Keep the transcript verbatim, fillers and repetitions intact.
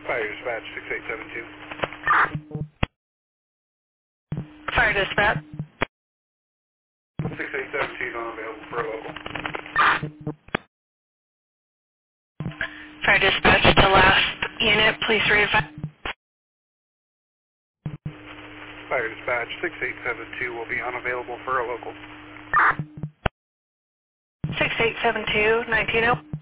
Fire dispatch six eight seven two. Fire dispatch. six eight seven two is unavailable for a local. Fire dispatch to last unit, please readvise. Fire dispatch six eight seven two will be unavailable for a local. six eight seven two, nineteen oh.